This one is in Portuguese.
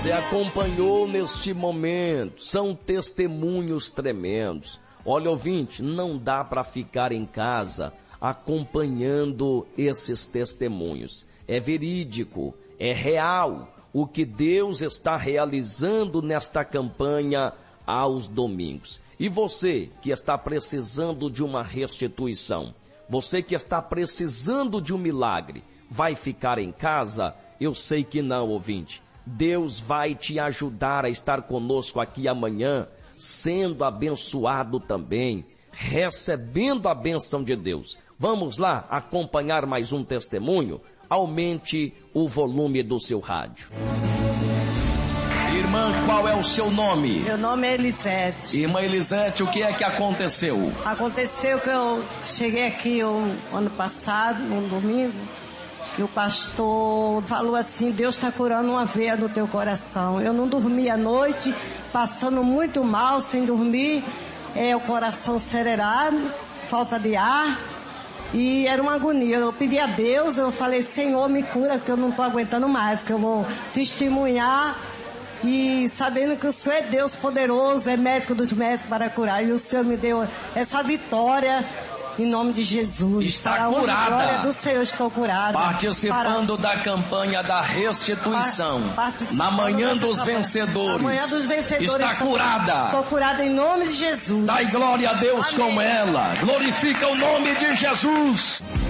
Você acompanhou neste momento, são testemunhos tremendos. Olha, ouvinte, não dá para ficar em casa acompanhando esses testemunhos. É verídico, é real o que Deus está realizando nesta campanha aos domingos. E você que está precisando de uma restituição, você que está precisando de um milagre, vai ficar em casa? Eu sei que não, ouvinte. Deus vai te ajudar a estar conosco aqui amanhã, sendo abençoado também, recebendo a bênção de Deus. Vamos lá acompanhar mais um testemunho? Aumente o volume do seu rádio. Irmã, qual é o seu nome? Meu nome é Elisete. Irmã Elisete, o que é que aconteceu? Aconteceu que eu cheguei aqui ano passado, num domingo, e o pastor falou assim: Deus está curando uma veia no teu coração. Eu não dormi à noite, passando muito mal, sem dormir, o coração acelerado, falta de ar, e era uma agonia. Eu pedi a Deus, eu falei: Senhor, me cura, que eu não estou aguentando mais, que eu vou testemunhar, e sabendo que o Senhor é Deus poderoso, é médico dos médicos para curar, e o Senhor me deu essa vitória. Em nome de Jesus. Está curada. Glória do Senhor, estou curada. Participando da campanha da restituição. Na manhã dos vencedores. Na manhã dos vencedores. Está curada. Estou curada em nome de Jesus. Dai glória a Deus. Amém. Com ela. Glorifica o nome de Jesus.